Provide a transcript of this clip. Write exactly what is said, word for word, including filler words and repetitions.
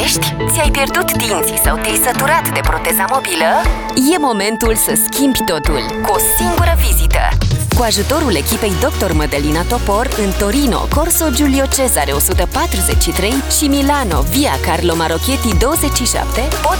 gândești? Ți-ai pierdut dinții sau te-ai săturat de proteza mobilă? E momentul să schimbi totul cu o singură vizită. Cu ajutorul echipei doctor Mădălina Topor în Torino, Corso Giulio Cesare o sută patruzeci și trei și Milano, Via Carlo Marocchetti douăzeci și șapte, poți